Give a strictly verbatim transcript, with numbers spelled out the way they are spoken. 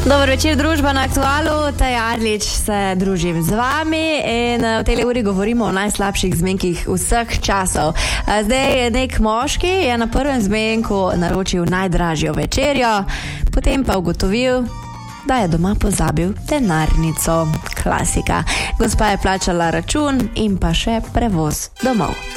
Dobro večer, družba na Aktualu. Taja Adlič se družim z vami in v tej uri govorimo o najslabših zmenkih vseh časov. Zdaj, nek moški je na prvem zmenku naročil najdražjo večerjo, potem pa ugotovil, da je doma pozabil denarnico. Klasika. Gospa je plačala račun in pa še prevoz domov.